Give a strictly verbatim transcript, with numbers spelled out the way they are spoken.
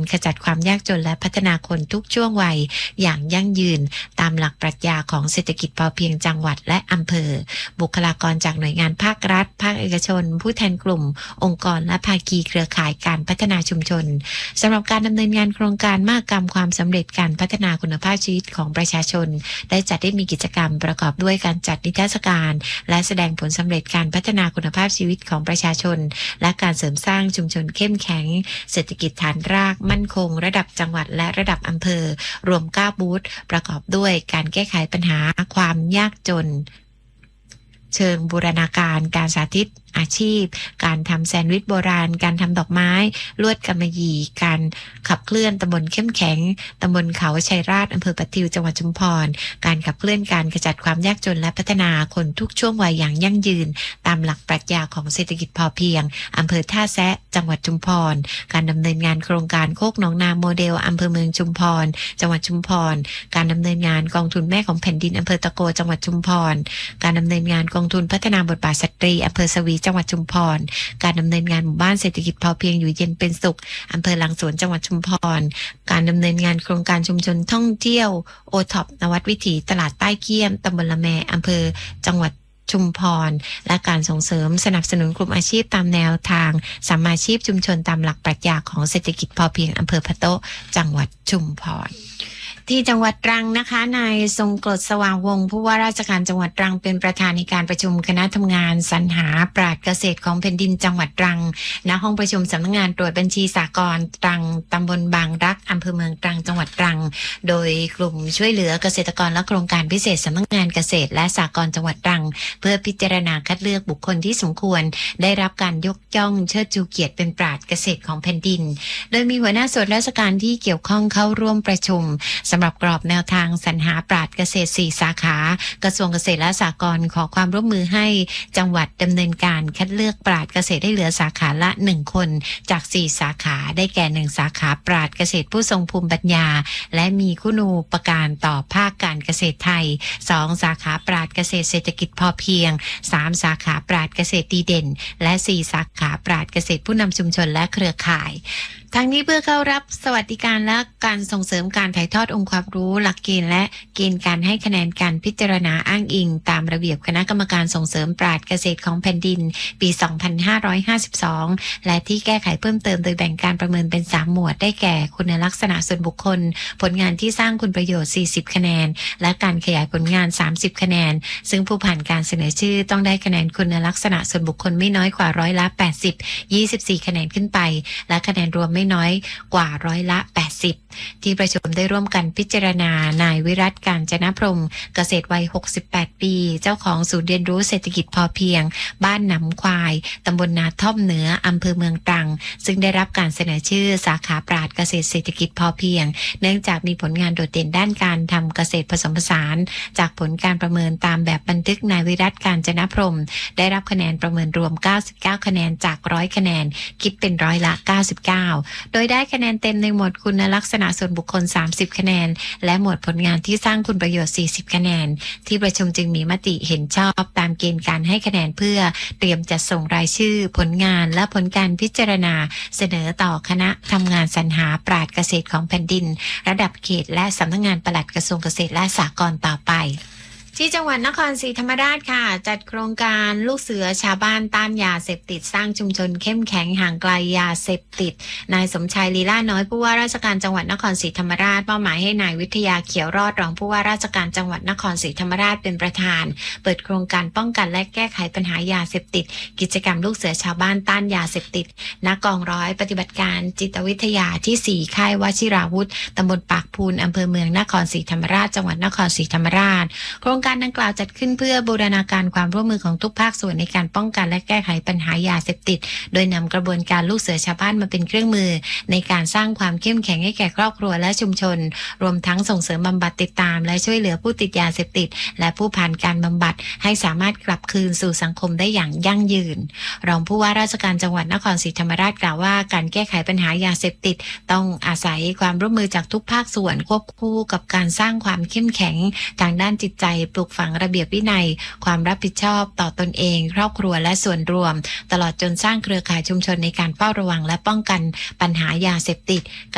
ขจัดความยากจนและพัฒนาคนทุกช่วงวัยอย่างยั่งยืนตามหลักปรัชญาของเศรษฐกิจพอเพียงจังหวัดและอำเภอบุคลากรจากหน่วยงานภาครัฐภาคเอกชนผู้แทนกลุ่มองค์กรและภาคีเครือข่ายการพัฒนาชุมชนสำหรับการดำเนินงานโครงการมหกรรมความสำเร็จการพัฒนาคุณภาพชีวิตของประชาชนได้จัดได้มีกิจกรรมประกอบด้วยการจัดนิทรรศการและแสดงผลสำเร็จการพัฒนาคุณภาพชีวิตของประชาชนและการเสริมสร้างชุมชนเข้มแข็งเศรษฐกิจฐานรากมั่นคงระดับจังหวัดและระดับอำเภอรวมเก้าบูธประกอบด้วยการแก้ไขปัญหาความยากจนเชิงบูรณาการการสาธิตอาชีพการทำแซนด์วิชโบราณการทำดอกไม้ลวดกำมะหยี่การขับเคลื่อนตำบลเข้มแข็งตำบลเขาชัยราชอำเภอปะทิวจังหวัดชุมพรการขับเคลื่อนการขจัดความยากจนและพัฒนาคนทุกช่วงวัยอย่างยั่งยืนตามหลักปรัชญาของเศรษฐกิจพอเพียงอำเภอท่าแซะจังหวัดชุมพรการดำเนินงานโครงการโคกหนองนาโมเดลอำเภอเมืองชุมพรจังหวัดชุมพรการดำเนินงานกองทุนแม่ของแผ่นดินอำเภอตะโกจังหวัดชุมพรการดำเนินงานกองทุนพัฒนาบทบาทสตรีอำเภอสวีจังหวัดชุมพรการดำเนินงานหมู่บ้านเศรษฐกิจพอเพียงอยู่เย็นเป็นสุขอำเภอหลังสวนจังหวัดชุมพรการดำเนินงานโครงการชุมชนท่องเที่ยวโอท็อปนวัดวิถีตลาดใต้เกี้ยมตำบลละแมอำเภอจังหวัดชุมพรและการส่งเสริมสนับสนุนกลุ่มอาชีพตามแนวทางสัมมาชีพชุมชนตามหลักปรัชญาของเศรษฐกิจพอเพียงอำเภอพะโต๊ะจังหวัดชุมพรที่จังหวัดตรังนะคะนายทรงกรดสว่างวงศ์ผู้ว่าราชการจังหวัดตรังเป็นประธานในการประชุมคณะทำงานสรรหาปราชญ์เกษตรของแผ่นดินจังหวัดตรังณห้องประชุมสำนักงานตรวจบัญชีสหกรณ์ตรังตำบลบางรักอำเภอเมืองตรังจังหวัดตรังโดยกลุ่มช่วยเหลือเกษตรกรและโครงการพิเศษสำนักงานเกษตรและสหกรณ์จังหวัดตรังเพื่อพิจารณาคัดเลือกบุคคลที่สมควรได้รับการยกย่องเชิดชูเกียรติเป็นปราชญ์เกษตรของแผ่นดินโดยมีหัวหน้าส่วนราชการที่เกี่ยวข้องเข้าร่วมประชุมสำหรับกรอบแนวทางสรรหาปราชญ์เกษตรสี่สาขากระทรวงเกษตรและสหกรณ์ขอความร่วมมือให้จังหวัดดำเนินการคัดเลือกปราชญ์เกษตรให้เหลือสาขาละหนึ่งคนจากสี่สาขาได้แก่หนึ่งสาขาปราชญ์เกษตรผู้ทรงภูมิปัญญาและมีคุณูปการต่อภาคการเกษตรไทยสองสาขาปราชญ์เกษตรเศรษฐกิจพอเพียงสามสาขาปราชญ์เกษตรดีเด่นและสี่สาขาปราชญ์เกษตรผู้นำชุมชนและเครือข่ายทั้งนี้เพื่อเข้ารับสวัสดิการและการส่งเสริมการถ่ายทอดองค์ความรู้หลักเกณฑ์และเกณฑ์การให้คะแนนการพิจารณาอ้างอิงตามระเบียบคณะกรรมการส่งเสริมปราชญ์เกษตรของแผ่นดินปี สองพันห้าร้อยห้าสิบสอง และที่แก้ไขเพิ่มเติมโดยแบ่งการประเมินเป็นสามหมวดได้แก่คุณลักษณะส่วนบุคคลผลงานที่สร้างคุณประโยชน์สี่สิบคะแนนและการขยายผลงานสามสิบคะแนนซึ่งผู้ผ่านการเสนอชื่อต้องได้คะแนนคุณลักษณะส่วนบุคคลไม่น้อยกว่าร้อยละแปดสิบ ยี่สิบสี่คะแนนขึ้นไปและคะแนนรวมไม่น้อยกว่าร้อยละแปดสิบที่ประชุมได้ร่วมกันพิจารณานายวิรัต กาญจนพรหมเกษตรวัยหกสิบแปดปีเจ้าของศูนย์เรียนรู้เศรษฐกิจพอเพียงบ้านหนำควายตำบลนาท่อมเหนืออำเภอเมืองตรังซึ่งได้รับการเสนอชื่อสาขาปราชญ์เกษตรเศรษฐกิจพอเพียงเนื่องจากมีผลงานโดดเด่นด้านการทำเกษตรผสมผสานจากผลการประเมินตามแบบบันทึกนายวิรัต กาญจนพรหมได้รับคะแนนประเมินรวมเก้าสิบเก้าคะแนนจากร้อยคะแนนคิดเป็นร้อยละเก้าสิบเก้าโดยได้คะแนนเต็มในหมวดคุณลักษณะส่วนบุคคลสามสิบคะแนนและหมวดผลงานที่สร้างคุณประโยชน์สี่สิบคะแนนที่ประชุมจึงมีมติเห็นชอบตามเกณฑ์การให้คะแนนเพื่อเตรียมจัดส่งรายชื่อผลงานและผลการพิจารณาเสนอต่อคณะทำงานสรรหาปราชญ์เกษตรของแผ่นดินระดับเขตและสำนักงานปลัดกระทรวงเกษตรและสหกรณ์ต่อไปที่จังหวัดนครศรีธรรมราชค่ะจัดโครงการลูกเสือชาวบ้านต้านยาเสพติดสร้างชุมชนเข้มแข็งห่างไกลยาเสพติดนายสมชายลีลาน้อยผู้ว่าราชการจังหวัดนครศรีธรรมราชมอบหมายให้นายวิทยาเขียวรอดรองผู้ว่าราชการจังหวัดนครศรีธรรมราชเป็นประธานเปิดโครงการป้องกันและแก้ไขปัญหายาเสพติดกิจกรรมลูกเสือชาวบ้านต้านยาเสพติดณกองร้อยปฏิบัติการจิตวิทยาที่สี่ค่ายวชิราวุธตำบลปากพูนอำเภอเมืองนครศรีธรรมราชจังหวัดนครศรีธรรมราชโครงการดังกล่าวจัดขึ้นเพื่อบูรณาการความร่วมมือของทุกภาคส่วนในการป้องกันและแก้ไขปัญหายาเสพติดโดยนำกระบวนการลูกเสือชาวบ้านมาเป็นเครื่องมือในการสร้างความเข้มแข็งให้แก่ครอบครัวและชุมชนรวมทั้งส่งเสริมบำบัดติดตามและช่วยเหลือผู้ติดยาเสพติดและผู้ผ่านการบำบัดให้สามารถกลับคืนสู่สังคมได้อย่างยั่งยืนรองผู้ว่าราชการจังหวัดนครศรีธรรมราชกล่าวว่าการแก้ไขปัญหายาเสพติดต้องอาศัยความร่วมมือจากทุกภาคส่วนควบคู่กับการสร้างความเข้มแข็งทางด้านจิตใจปลูกฝังระเบียบวินัยความรับผิดชอบต่อตนเองครอบครัวและส่วนรวมตลอดจนสร้างเครือข่ายชุมชนในการเฝ้าระวังและป้องกันปัญหายาเสพติด